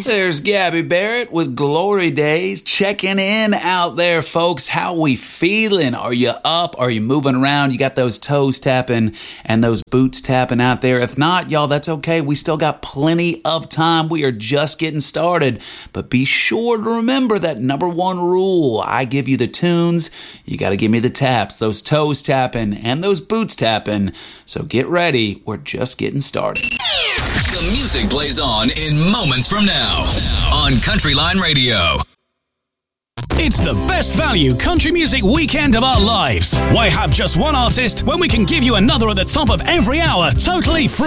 There's Gabby Barrett with Glory Days, checking in out there, folks. How we feeling? Are you up? Are you moving around? You got those toes tapping and those boots tapping out there? If not, y'all, that's okay. We still got plenty of time. We are just getting started. But be sure to remember that number one rule. I give you the tunes. You got to give me the taps, those toes tapping and those boots tapping. So get ready. We're just getting started. The music plays on in moments from now on Countryline Radio. It's the best value country music weekend of our lives. Why have just one artist when we can give you another at the top of every hour totally free?